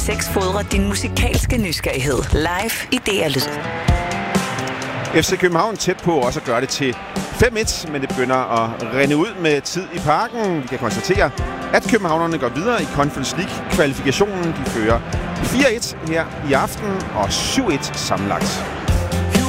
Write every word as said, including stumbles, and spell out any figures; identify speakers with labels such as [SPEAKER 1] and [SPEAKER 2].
[SPEAKER 1] Seks fodrer din musikalske nysgerrighed. Live i D R Lyd.
[SPEAKER 2] F C København tæt på også at gøre det til fem et, men det begynder at rinde ud med tid i parken. Vi kan konstatere, at københavnerne går videre i Conference League-kvalifikationen. De fører fire et her i aften og syv et sammenlagt.